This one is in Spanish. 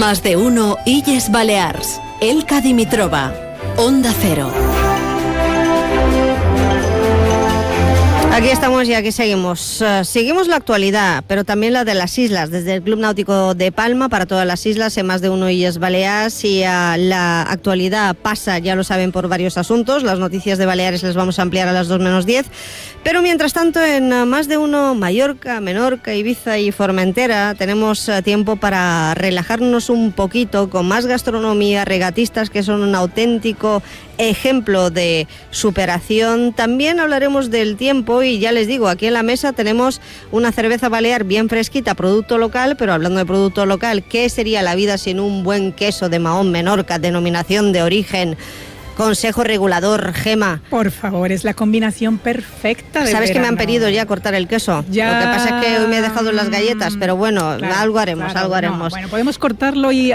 Más de uno Illes Balears. Elka Dimitrova. Onda Cero. Aquí estamos y aquí seguimos. Seguimos la actualidad, pero también la de las islas. Desde el Club Náutico de Palma para todas las islas, en Más de uno Illes Balears. Y la actualidad pasa, ya lo saben, por varios asuntos. Las noticias de Baleares las vamos a ampliar a las 2 menos 10. Pero mientras tanto, en Más de uno Mallorca, Menorca, Ibiza y Formentera, tenemos tiempo para relajarnos un poquito con más gastronomía, regatistas que son un auténtico ejemplo de superación. También hablaremos del tiempo y ya les digo, aquí en la mesa tenemos una cerveza balear bien fresquita, producto local, pero hablando de producto local, ¿qué sería la vida sin un buen queso de Mahón Menorca, denominación de origen? Consejo regulador, Gema. Por favor, es la combinación perfecta. ¿Sabes que me han pedido ya cortar el queso? Ya. Lo que pasa es que hoy me he dejado las galletas, pero bueno, claro, algo haremos. No, bueno, podemos cortarlo y